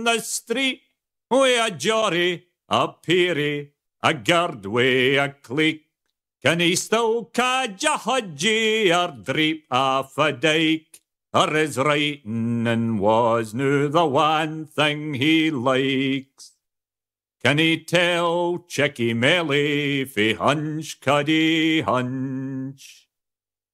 the street, wi' a jory, a peerie, a gird wi' a cleek. Can he still cadge a hudgie or dreep off a dyke? Or his writing was no the one thing he likes? Can he tell Chicky Melly fi hunch cuddy hunch?